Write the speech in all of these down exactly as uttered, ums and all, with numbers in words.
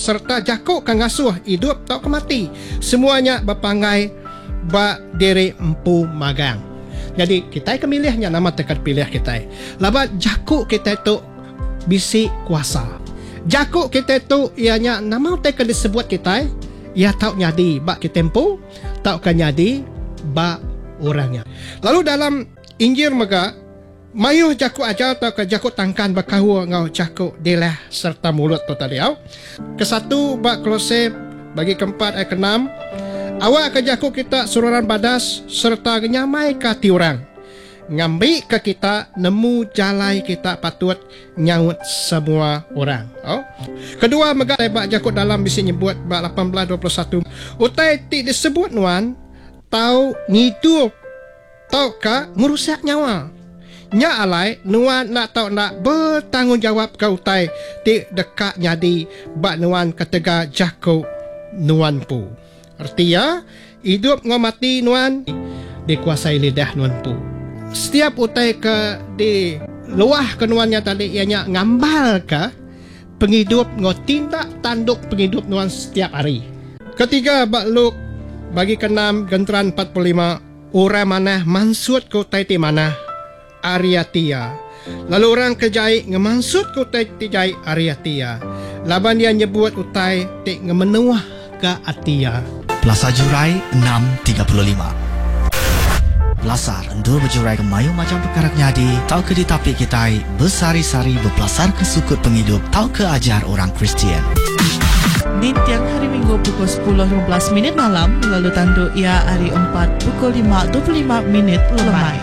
serta jakuk kan ngasuh hidup tak kemati. Semuanya berpangai ba diri empu magang. Jadi kita kemilihnya nama tekan pilih kita. Laba jakuk kita tu bisi kuasa. Jakuk kita tu ianya nama tekan disebut kita, ia tak nyadi bak kita empu, tak kan nyadi bak orangnya. Lalu dalam Injil mega mayuh jakuk ajar atau ke jakuk tangkan berkahua ngau jakuk delah serta mulut tu tadi au. Kesatu bak Kolose bagi keempat ayat keenam. Awak ke jakuk kita sururan badas serta nyamai ke hati orang. Ngambil ke kita nemu jalai kita patut nyaut semua orang. Oh. Kedua mega bak jakuk dalam bisi nyebut bak lapan belas dua puluh satu. Utai ti disebut nuan tau ngidup tau ka merusak nyawa. Nya alai nuan nak tau nak bertanggungjawab ke utai ti dekat nyadi bak nuan ketega jakuk nuan pu. Artinya hidup ngau mati nuan dikuasai lidah nuan pu. Setiap utai ke di luah ke nuannya tadi ianya ngambal ke penghidup ngau tindak tanduk penghidup nuan setiap hari. Ketiga bak Luk bagi keenam genteran empat puluh lima orang mana mansut ke utai ti mana Ariatia. Lalu orang kejai ngemansut ke utai ti jai Ariatia. Laban dia nyebut utai ti ngemenuah ke Atia. Plaza Jurai enam tiga puluh lima. Lasar endur berjurai ke mayu macam perkara nyadi, tau ke di tapi kita bersari-sari berpelasar ke sukut penghidup, tau ke ajar orang Kristian. Di tiang hari Minggu pukul sepuluh lima belas minit malam, lalu tanduk ia hari empat pukul lima dua puluh lima minit lemai.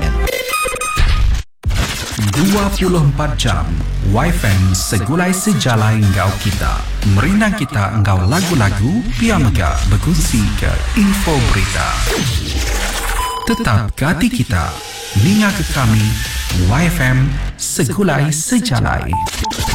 dua puluh empat jam Y F M segulai sejalai engkau kita. Merindang kita engkau lagu-lagu, pia mega berkongsi ke info berita. Tetap ke hati kita, ninga ke kami Y F M segulai sejalai.